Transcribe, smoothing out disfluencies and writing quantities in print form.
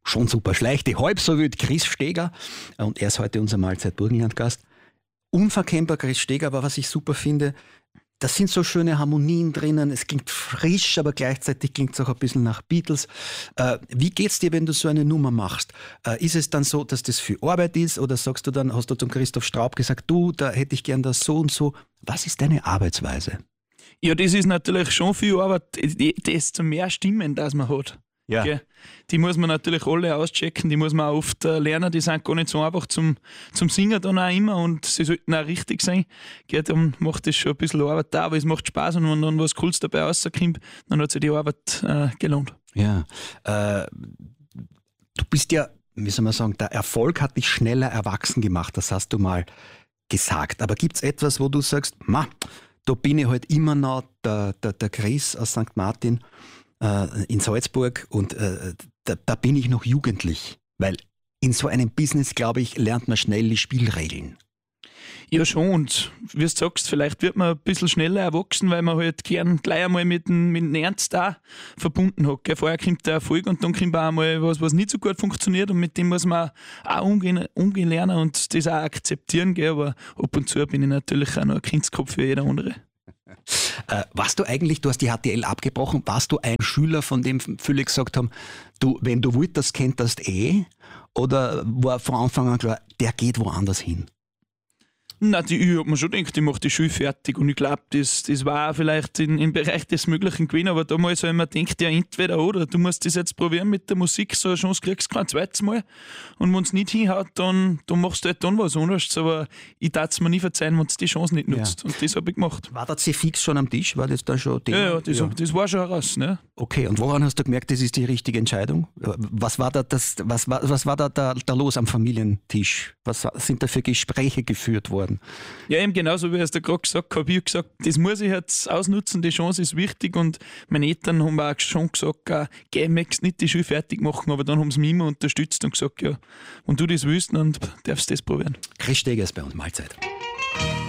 schon super schlechte, halb so wild Chris Steger. Und er ist heute unser Mahlzeit-Burgenland-Gast. Unverkennbar Chris Steger, aber was ich super finde, da sind so schöne Harmonien drinnen. Es klingt frisch, aber gleichzeitig klingt es auch ein bisschen nach Beatles. Wie geht's dir, wenn du so eine Nummer machst? Ist es dann so, dass das viel Arbeit ist oder sagst du dann, hast du zum Christoph Straub gesagt, du, da hätte ich gern das so und so. Was ist deine Arbeitsweise? Ja, das ist natürlich schon viel Arbeit, desto mehr Stimmen, das man hat. Ja. Gell? Die muss man natürlich alle auschecken, die muss man auch oft lernen, die sind gar nicht so einfach zum Singen dann auch immer und sie sollten auch richtig sein. Gell? Dann macht das schon ein bisschen Arbeit da, aber es macht Spaß und wenn dann was Cooles dabei rauskommt, dann hat sich die Arbeit gelohnt. Ja, du bist ja, wie soll man sagen, der Erfolg hat dich schneller erwachsen gemacht, das hast du mal gesagt. Aber gibt es etwas, wo du sagst, da bin ich halt immer noch der Chris aus St. Martin in Salzburg und da bin ich noch jugendlich, weil in so einem Business, glaube ich, lernt man schnell die Spielregeln. Ja schon, und wie du sagst, vielleicht wird man ein bisschen schneller erwachsen, weil man halt gern gleich einmal mit dem Ernst da verbunden hat. Gell? Vorher kommt der Erfolg und dann kommt auch einmal was nicht so gut funktioniert und mit dem muss man auch umgehen lernen und das auch akzeptieren. Gell? Aber ab und zu bin ich natürlich auch noch ein Kindskopf wie jeder andere. Warst du eigentlich, du hast die HTL abgebrochen, warst du ein Schüler, von dem viele gesagt haben, du, wenn du wolltest, kenntest oder war von Anfang an klar, der geht woanders hin? Nein, ich habe mir schon gedacht, ich mache die Schule fertig und ich glaube, das war auch vielleicht im Bereich des Möglichen gewesen, aber damals habe ich mir gedacht, ja entweder oder, du musst das jetzt probieren mit der Musik, so eine Chance kriegst du kein zweites Mal und wenn es nicht hinhaut, dann machst du halt dann was anderes, aber ich darf es mir nie verzeihen, wenn du die Chance nicht nutzt und das habe ich gemacht. War das fix schon am Tisch? War das da schon Thema? Ja, das war schon heraus. Ne? Okay, und woran hast du gemerkt, das ist die richtige Entscheidung? Was war da los am Familientisch? Was sind da für Gespräche geführt worden? Ja, eben genauso wie ich es da gerade gesagt habe, ich gesagt, das muss ich jetzt ausnutzen, die Chance ist wichtig und meine Eltern haben auch schon gesagt, ich möchte nicht die Schule fertig machen, aber dann haben sie mich immer unterstützt und gesagt, ja, wenn du das willst, dann darfst du das probieren. Chris Steger ist bei uns, Mahlzeit.